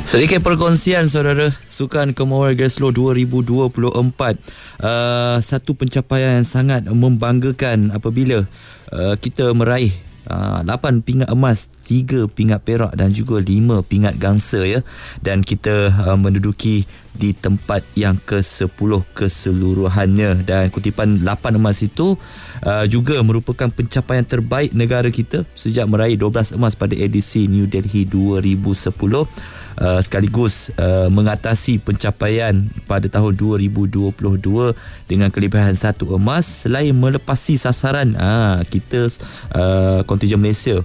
Sedikit perkongsian saudara, Sukan Commonwealth Glasgow 2024, satu pencapaian yang sangat membanggakan apabila kita meraih 8 pingat emas, 3 pingat perak dan juga 5 pingat gangsa ya. Dan kita menduduki di tempat yang ke-10 keseluruhannya. Dan kutipan 8 emas itu juga merupakan pencapaian terbaik negara kita sejak meraih 12 emas pada edisi New Delhi 2010. Sekaligus mengatasi pencapaian pada tahun 2022 dengan kelebihan 1 emas. Selain melepasi sasaran kita kontijen Malaysia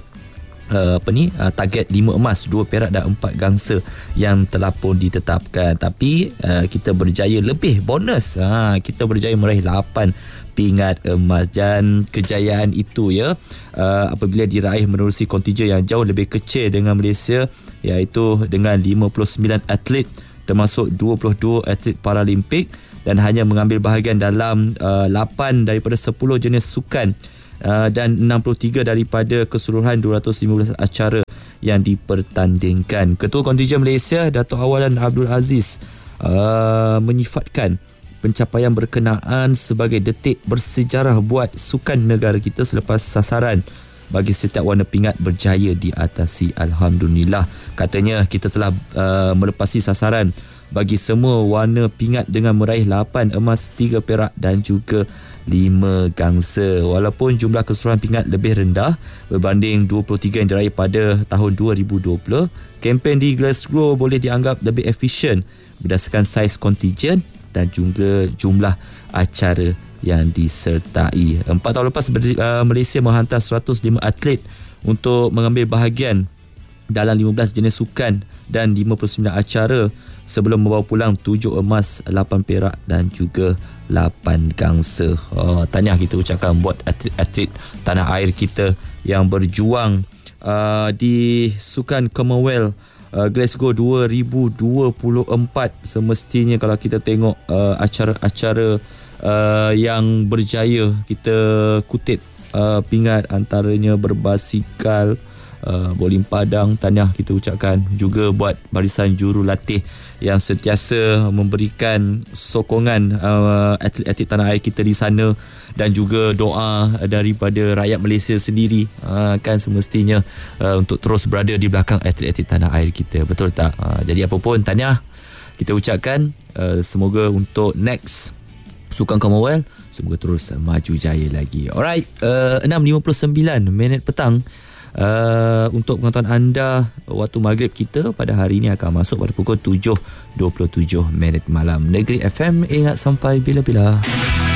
target 5 emas, 2 perak dan 4 gangsa yang telah pun ditetapkan. Tapi kita berjaya lebih bonus. Kita berjaya meraih 8 pingat emas, dan kejayaan itu ya apabila diraih menerusi kontijen yang jauh lebih kecil dengan Malaysia, iaitu dengan 59 atlet termasuk 22 atlet Paralimpik, dan hanya mengambil bahagian dalam 8 daripada 10 jenis sukan dan 63 daripada keseluruhan 215 acara yang dipertandingkan. Ketua Kontijen Malaysia Dato' Awalan Abdul Aziz menyifatkan pencapaian berkenaan sebagai detik bersejarah buat sukan negara kita selepas sasaran bagi setiap warna pingat berjaya diatasi. Alhamdulillah, katanya kita telah melepasi sasaran bagi semua warna pingat dengan meraih 8 emas, 3 perak dan juga 5 gangsa. Walaupun jumlah keseluruhan pingat lebih rendah berbanding 23 yang diraih pada tahun 2020, kempen di Glasgow boleh dianggap lebih efisien berdasarkan saiz kontijen dan juga jumlah acara yang disertai. 4 tahun lepas Malaysia menghantar 105 atlet untuk mengambil bahagian dalam 15 jenis sukan dan 59 acara sebelum membawa pulang 7 emas, 8 perak dan juga 8 gangsa. Tahniah kita ucapkan buat atlet-atlet tanah air kita yang berjuang di Sukan Commonwealth Glasgow 2024. Semestinya kalau kita tengok acara-acara yang berjaya, kita kutip pingat antaranya berbasikal, bowling padang. Tahniah kita ucapkan juga buat barisan jurulatih yang sentiasa memberikan sokongan atlet-atlet tanah air kita di sana, dan juga doa daripada rakyat Malaysia sendiri kan semestinya untuk terus berada di belakang atlet-atlet tanah air kita, betul tak? Jadi apa pun, tahniah kita ucapkan. Semoga untuk next Sukan Commonwealth semoga terus maju jaya lagi. Alright, 6.59 minit petang. Untuk pengetahuan anda, waktu maghrib kita pada hari ini akan masuk pada pukul 7.27 minit malam. Negeri FM, ingat sampai bila-bila.